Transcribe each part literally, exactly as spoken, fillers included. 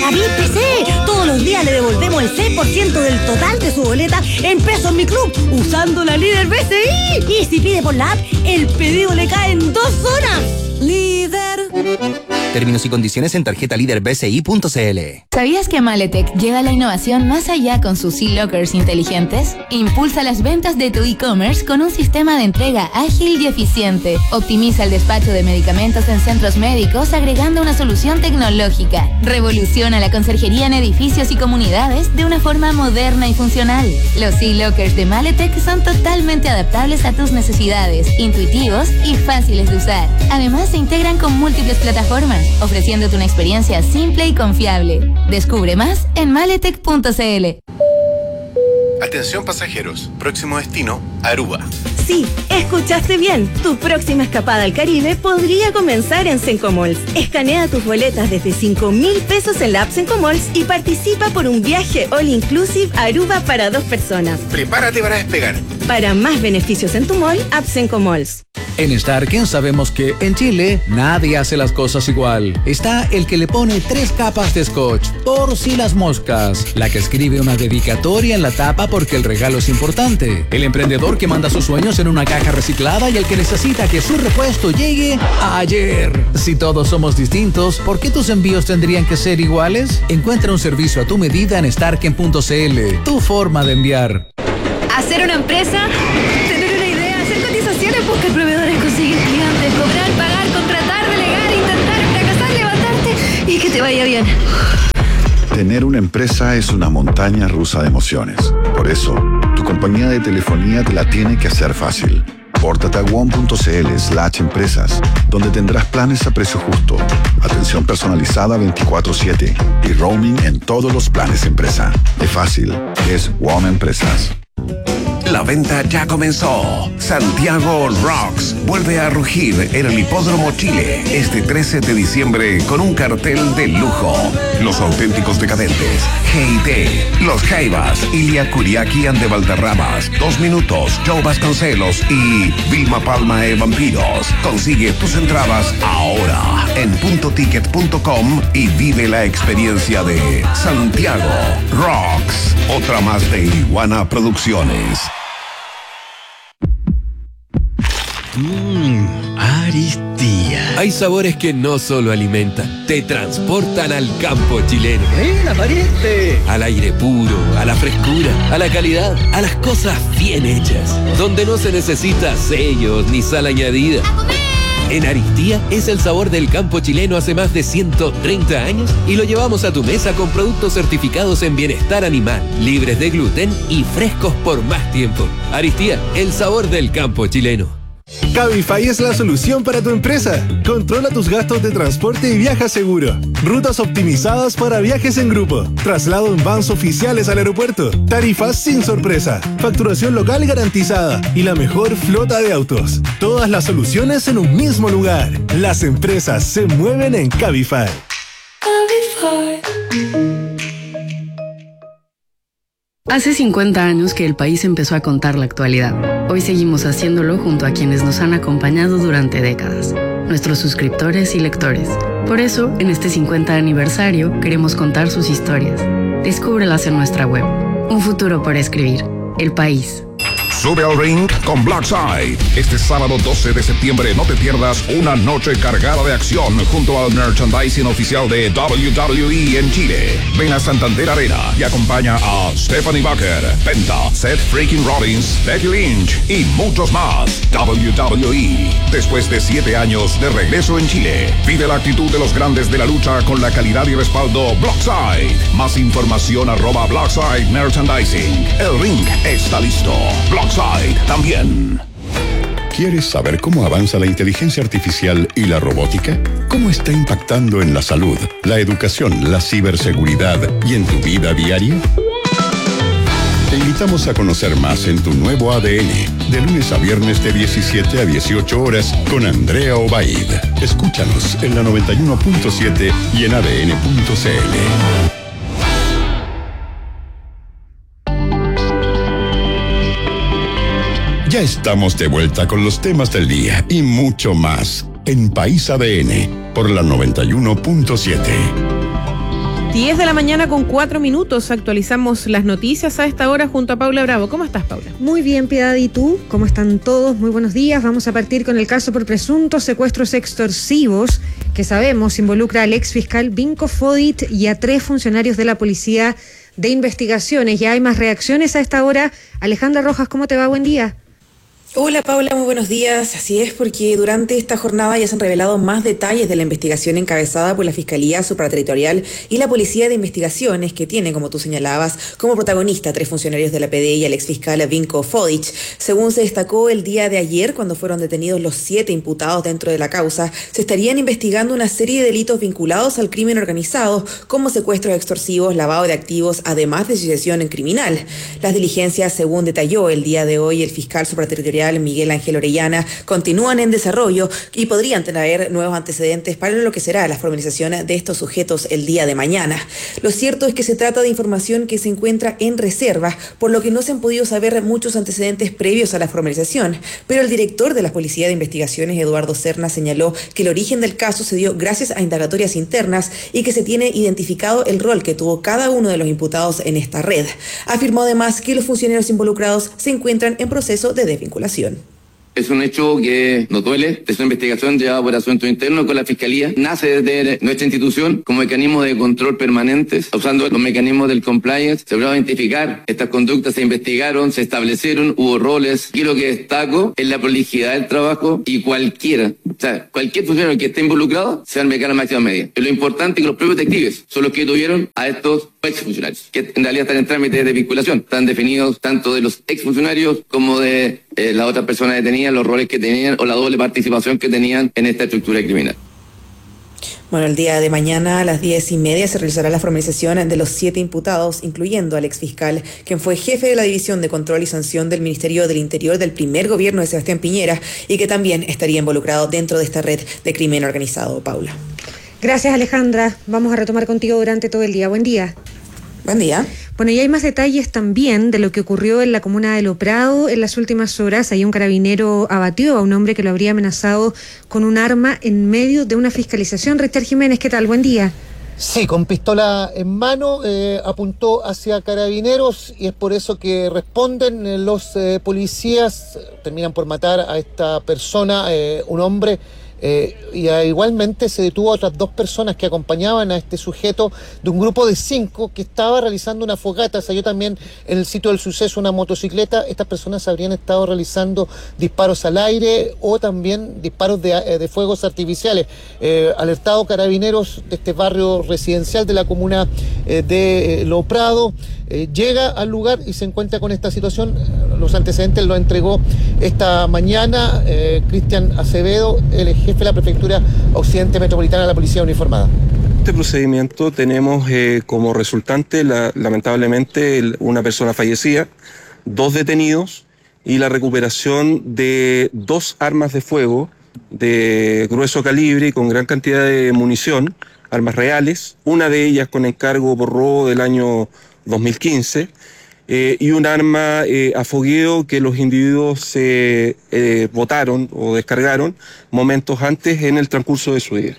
David P C. Todos los días le devolvemos el seis por ciento del total de su boleta en pesos Mi Club, usando la Líder B C I. Y si pide por la app, el pedido le cae en dos horas. Líder. Términos y condiciones en tarjeta líder b c i punto c l. ¿Sabías que Maletec lleva la innovación más allá con sus e-lockers inteligentes? Impulsa las ventas de tu e-commerce con un sistema de entrega ágil y eficiente. Optimiza el despacho de medicamentos en centros médicos agregando una solución tecnológica. Revoluciona la conserjería en edificios y comunidades de una forma moderna y funcional. Los e-lockers de Maletec son totalmente adaptables a tus necesidades, intuitivos y fáciles de usar. Además, se integran con múltiples plataformas, ofreciéndote una experiencia simple y confiable. Descubre más en maletec punto c l. Atención pasajeros, próximo destino, Aruba. Sí, escuchaste bien. Tu próxima escapada al Caribe podría comenzar en Sencomalls. Escanea tus boletas desde cinco mil pesos en la app Sencomalls y participa por un viaje all inclusive a Aruba para dos personas. Prepárate para despegar. Para más beneficios en tu mall, app Sencomalls. En Starken sabemos que en Chile nadie hace las cosas igual. Está el que le pone tres capas de scotch, por si las moscas. La que escribe una dedicatoria en la tapa porque el regalo es importante. El emprendedor que manda sus sueños en una caja reciclada y el que necesita que su repuesto llegue ayer. Si todos somos distintos, ¿por qué tus envíos tendrían que ser iguales? Encuentra un servicio a tu medida en starken punto c l. Tu forma de enviar. Hacer una empresa, tener una idea, hacer cotizaciones, buscar proveedores, conseguir clientes, cobrar, pagar, contratar, delegar, intentar, fracasar, levantarte y que te vaya bien. Tener una empresa es una montaña rusa de emociones. Por eso, tu compañía de telefonía te la tiene que hacer fácil. Pórtate a one punto c l slash empresas, donde tendrás planes a precio justo, atención personalizada veinticuatro siete y roaming en todos los planes empresa. Es fácil, es WOM Empresas. La venta ya comenzó. Santiago Rocks vuelve a rugir en el Hipódromo Chile este trece de diciembre con un cartel de lujo. Los auténticos decadentes, G I T, Los Jaivas, Ilia Kuriaki and de Valderramas, Dos Minutos, Joe Vasconcelos y Vilma Palma e Vampiros. Consigue tus entradas ahora en punto ticket punto com y vive la experiencia de Santiago Rocks. Otra más de Iguana Producciones. Mmm, Aristía. Hay sabores que no solo alimentan, te transportan al campo chileno. ¡Mira, pariente! Al aire puro, a la frescura, a la calidad, a las cosas bien hechas, donde no se necesita sellos ni sal añadida. En Aristía es el sabor del campo chileno hace más de ciento treinta años y lo llevamos a tu mesa con productos certificados en bienestar animal, libres de gluten y frescos por más tiempo. Aristía, el sabor del campo chileno. Cabify es la solución para tu empresa. Controla tus gastos de transporte y viaja seguro. Rutas optimizadas para viajes en grupo. Traslado en vans oficiales al aeropuerto. Tarifas sin sorpresa. Facturación local garantizada. Y la mejor flota de autos. Todas las soluciones en un mismo lugar. Las empresas se mueven en Cabify. Cabify. Hace cincuenta años que el país empezó a contar la actualidad. Hoy seguimos haciéndolo junto a quienes nos han acompañado durante décadas, nuestros suscriptores y lectores. Por eso, en este cincuenta aniversario, queremos contar sus historias. Descúbrelas en nuestra web. Un futuro por escribir. El País. Sube al ring con Blackside. Este sábado doce de septiembre no te pierdas una noche cargada de acción junto al merchandising oficial de W W E en Chile. Ven a Santander Arena y acompaña a Stephanie Bucker, Penta, Seth Freaking Rollins, Becky Lynch y muchos más. W W E. Después de siete años de regreso en Chile, vive la actitud de los grandes de la lucha con la calidad y respaldo Blackside. Más información arroba Blackside Merchandising. El ring está listo. Blackside también. ¿Quieres saber cómo avanza la inteligencia artificial y la robótica? ¿Cómo está impactando en la salud, la educación, la ciberseguridad y en tu vida diaria? Te invitamos a conocer más en tu nuevo A D N, de lunes a viernes de diecisiete a dieciocho horas con Andrea Obaid. Escúchanos en la noventa y uno punto siete y en A D N punto c l. Ya estamos de vuelta con los temas del día y mucho más en País A D N por la noventa y uno punto siete. diez de la mañana con cuatro minutos. Actualizamos las noticias a esta hora junto a Paula Bravo. ¿Cómo estás, Paula? Muy bien, Piedad. ¿Y tú? ¿Cómo están todos? Muy buenos días. Vamos a partir con el caso por presuntos secuestros extorsivos que sabemos involucra al exfiscal Vinko Fodic y a tres funcionarios de la Policía de Investigaciones. Ya hay más reacciones a esta hora. Alejandra Rojas, ¿cómo te va? Buen día. Hola Paula, muy buenos días. Así es, porque durante esta jornada ya se han revelado más detalles de la investigación encabezada por la Fiscalía Supraterritorial y la Policía de Investigaciones, que tiene, como tú señalabas, como protagonista a tres funcionarios de la P D I y al exfiscal Vinko Fodic. Según se destacó el día de ayer, cuando fueron detenidos los siete imputados dentro de la causa, se estarían investigando una serie de delitos vinculados al crimen organizado, como secuestros extorsivos, lavado de activos, además de asociación criminal. Las diligencias, según detalló el día de hoy el fiscal supraterritorial Miguel Ángel Orellana, continúan en desarrollo y podrían traer nuevos antecedentes para lo que será la formalización de estos sujetos el día de mañana. Lo cierto es que se trata de información que se encuentra en reserva, por lo que no se han podido saber muchos antecedentes previos a la formalización, pero el director de la Policía de Investigaciones, Eduardo Serna, señaló que el origen del caso se dio gracias a indagatorias internas y que se tiene identificado el rol que tuvo cada uno de los imputados en esta red. Afirmó además que los funcionarios involucrados se encuentran en proceso de desvinculación. Es un hecho que nos duele. Es una investigación llevada por asuntos internos con la Fiscalía. Nace desde nuestra institución como mecanismo de control permanentes, usando los mecanismos del compliance. Se logró identificar estas conductas, se investigaron, se establecieron, hubo roles. Y lo que destaco es la prolijidad del trabajo y cualquiera, o sea, cualquier funcionario que esté involucrado se va a meter a la máxima medida. Y lo importante es que los propios detectives son los que tuvieron a estos exfuncionarios, que en realidad están en trámite de vinculación. Están definidos tanto de los exfuncionarios como de eh, las otras personas detenidas, los roles que tenían o la doble participación que tenían en esta estructura criminal. Bueno, el día de mañana a las diez y media se realizará la formalización de los siete imputados, incluyendo al exfiscal, quien fue jefe de la División de Control y Sanción del Ministerio del Interior del primer gobierno de Sebastián Piñera y que también estaría involucrado dentro de esta red de crimen organizado. Paula. Gracias, Alejandra. Vamos a retomar contigo durante todo el día. Buen día. Buen día. Bueno, y hay más detalles también de lo que ocurrió en la comuna de Lo Prado en las últimas horas. Hay un carabinero abatió a un hombre que lo habría amenazado con un arma en medio de una fiscalización. Richard Jiménez, ¿qué tal? Buen día. Sí, con pistola en mano, eh, apuntó hacia carabineros y es por eso que responden eh, los eh, policías. Terminan por matar a esta persona, eh, un hombre. Eh, y uh, igualmente se detuvo a otras dos personas que acompañaban a este sujeto de un grupo de cinco que estaba realizando una fogata. Salió también en el sitio del suceso una motocicleta. Estas personas habrían estado realizando disparos al aire o también disparos de, eh, de fuegos artificiales. Eh, alertado carabineros de este barrio residencial de la comuna eh, de eh, Lo Prado, eh, llega al lugar y se encuentra con esta situación. Los antecedentes lo entregó esta mañana eh, Cristian Acevedo, el jefe de la Prefectura Occidente Metropolitana de la Policía Uniformada. Este procedimiento tenemos eh, como resultante, la, lamentablemente, el, una persona fallecida, dos detenidos y la recuperación de dos armas de fuego de grueso calibre y con gran cantidad de munición, armas reales, una de ellas con encargo por robo del año dos mil quince, Eh, y un arma eh, a fogueo que los individuos se eh, botaron o descargaron momentos antes en el transcurso de su día.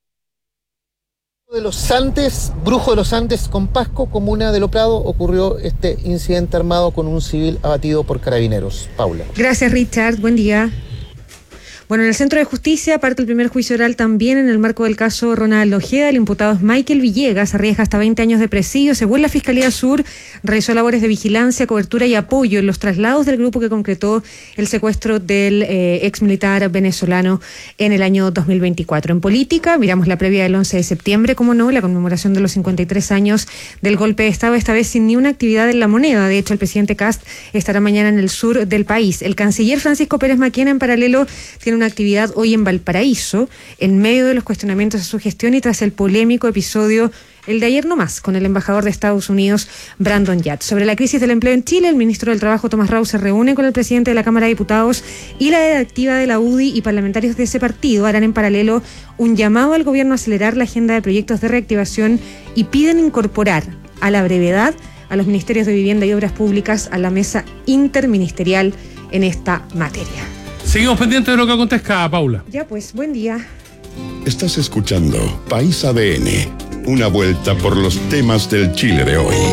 De los Andes, Brujo de los Andes con Pasco, comuna de Lo Prado, ocurrió este incidente armado con un civil abatido por carabineros. Paula. Gracias, Richard. Buen día. Bueno, en el Centro de Justicia parte el primer juicio oral también en el marco del caso Ronald Ojeda. El imputado es Michael Villegas, arriesga hasta veinte años de presidio. Según la Fiscalía Sur, realizó labores de vigilancia, cobertura y apoyo en los traslados del grupo que concretó el secuestro del eh, ex militar venezolano en el año dos mil veinticuatro. En política, miramos la previa del once de septiembre, como no, la conmemoración de los cincuenta y tres años del golpe de Estado, esta vez sin ni una actividad en La Moneda. De hecho, el presidente Kast estará mañana en el sur del país. El canciller Francisco Pérez Maquena, en paralelo, tiene una actividad hoy en Valparaíso, en medio de los cuestionamientos a su gestión y tras el polémico episodio, el de ayer nomás, con el embajador de Estados Unidos, Brandon Yatt. Sobre la crisis del empleo en Chile, el ministro del Trabajo, Tomás Rau, se reúne con el presidente de la Cámara de Diputados y la directiva de la U D I y parlamentarios de ese partido. Harán en paralelo un llamado al gobierno a acelerar la agenda de proyectos de reactivación y piden incorporar a la brevedad a los ministerios de Vivienda y Obras Públicas a la mesa interministerial en esta materia. Seguimos pendientes de lo que acontezca, Paula. Ya pues, buen día. Estás escuchando País A D N. una vuelta por los temas del Chile de hoy.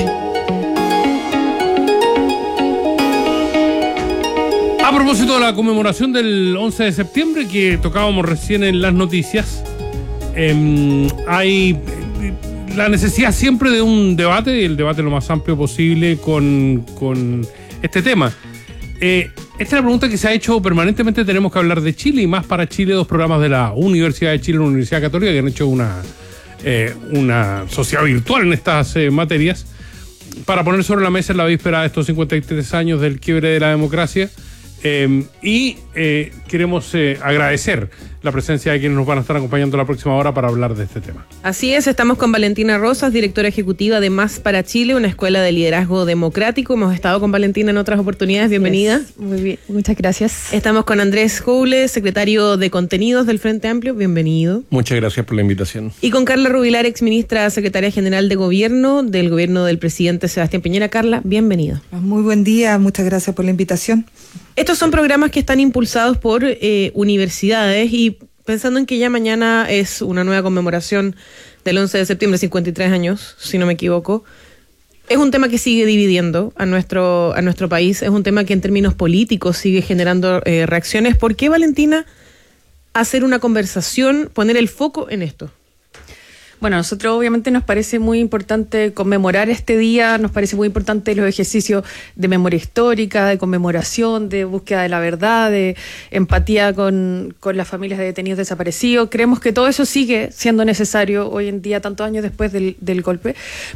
A propósito de la conmemoración del once de septiembre que tocábamos recién en las noticias, eh, hay la necesidad siempre de un debate, y el debate lo más amplio posible con, con este tema. Eh, esta es la pregunta que se ha hecho permanentemente. Tenemos que hablar de Chile, y más para Chile, dos programas de la Universidad de Chile, la Universidad Católica, que han hecho una, eh, una sociedad virtual en estas eh, materias, para poner sobre la mesa en la víspera de estos cincuenta y tres años del quiebre de la democracia. Eh, y eh, queremos eh, agradecer la presencia de quienes nos van a estar acompañando la próxima hora para hablar de este tema. Así es, estamos con Valentina Rosas, directora ejecutiva de Más para Chile, una escuela de liderazgo democrático. Hemos estado con Valentina en otras oportunidades, bienvenida. Yes. Muy bien, muchas gracias. Estamos con Andrés Joule, secretario de Contenidos del Frente Amplio, bienvenido. Muchas gracias por la invitación. Y con Carla Rubilar, exministra secretaria general de Gobierno del Gobierno del presidente Sebastián Piñera. Carla, bienvenida. Muy buen día, muchas gracias por la invitación. Estos son programas que están impulsados por eh, universidades, y pensando en que ya mañana es una nueva conmemoración del once de septiembre, cincuenta y tres años, si no me equivoco, es un tema que sigue dividiendo a nuestro, a nuestro país, es un tema que en términos políticos sigue generando eh, reacciones. ¿Por qué, Valentina, hacer una conversación, poner el foco en esto? Bueno, a nosotros obviamente nos parece muy importante conmemorar este día, nos parece muy importante los ejercicios de memoria histórica, de conmemoración, de búsqueda de la verdad, de empatía con, con las familias de detenidos desaparecidos. Creemos que todo eso sigue siendo necesario hoy en día, tantos años después del, del golpe.